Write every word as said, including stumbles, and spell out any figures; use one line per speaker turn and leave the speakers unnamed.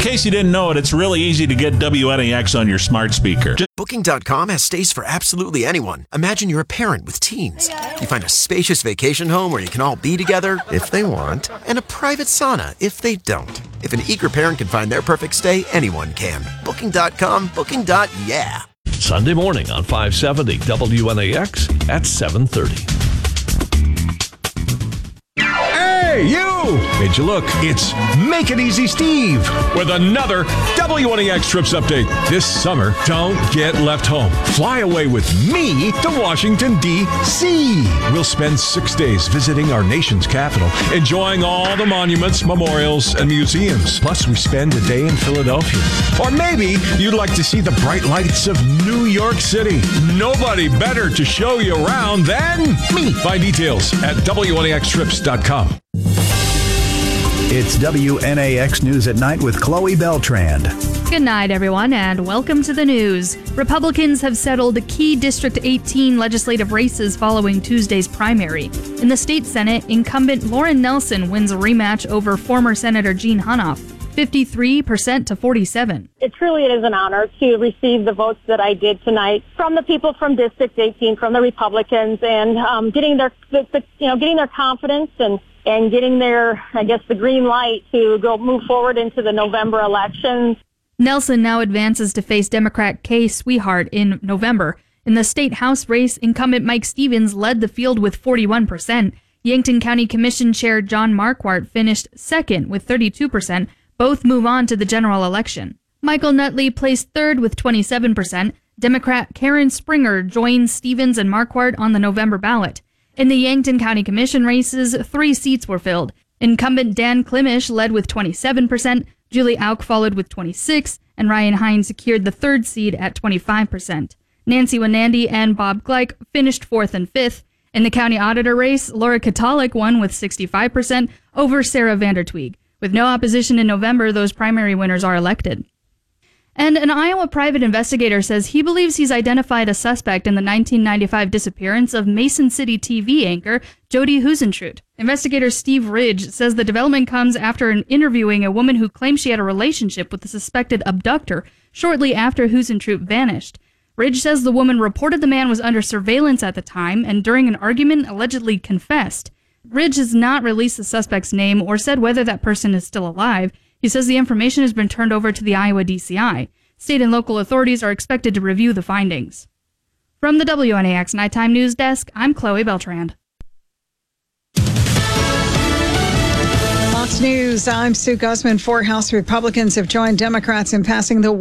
case you didn't know it, it's really easy to get W N A X on your smart speaker.
Booking dot com has stays for absolutely anyone. Imagine you're a parent with teens. You find a spacious vacation home where you can all be together, if they want, and a private sauna, if they don't. If an eager parent can find their perfect stay, anyone can. Booking dot com, booking. Yeah.
Sunday morning on five seventy W N A X at seven thirty.
Hey, you! Made you look. It's Make It Easy Steve with another W N A X Trips update. This summer, don't get left home. Fly away with me to Washington, D C We'll spend six days visiting our nation's capital, enjoying all the monuments, memorials, and museums. Plus, we spend a day in Philadelphia. Or maybe you'd like to see the bright lights of New York City. Nobody better to show you around than me. Find details at W N A X trips dot com.
It's W N A X News at Night with Chloe Beltrand.
Good night, everyone, and welcome to the news. Republicans have settled key District eighteen legislative races following Tuesday's primary. In the state Senate, incumbent Lauren Nelson wins a rematch over former Senator Gene Hunoff, fifty-three percent to forty-seven.
It truly is an honor to receive the votes that I did tonight from the people from District eighteen, from the Republicans, and um, getting their, the, the, you know, getting their confidence and and getting their, I guess, the green light to go move forward into the November elections.
Nelson now advances to face Democrat Kay Swihart in November. In the state House race, incumbent Mike Stevens led the field with forty-one percent. Yankton County Commission Chair John Marquardt finished second with thirty-two percent. Both move on to the general election. Michael Nutley placed third with twenty-seven percent. Democrat Karen Springer joins Stevens and Marquardt on the November ballot. In the Yankton County Commission races, three seats were filled. Incumbent Dan Klimisch led with twenty-seven percent, Julie Auk followed with twenty-six percent, and Ryan Hines secured the third seed at twenty-five percent. Nancy Wanandi and Bob Gleich finished fourth and fifth. In the county auditor race, Laura Katalik won with sixty-five percent over Sarah Vandertweeg. With no opposition in November, those primary winners are elected. And an Iowa private investigator says he believes he's identified a suspect in the nineteen ninety-five disappearance of Mason City T V anchor Jody Huisentruit. Investigator Steve Ridge says the development comes after an interviewing a woman who claimed she had a relationship with the suspected abductor shortly after Huisentruit vanished. Ridge says the woman reported the man was under surveillance at the time and during an argument allegedly confessed. Ridge has not released the suspect's name or said whether that person is still alive. He says the information has been turned over to the Iowa D C I. State and local authorities are expected to review the findings. From the W N A X Nighttime News Desk, I'm Chloe Beltrand.
Fox News, I'm Sue Guzman. Four House Republicans have joined Democrats in passing the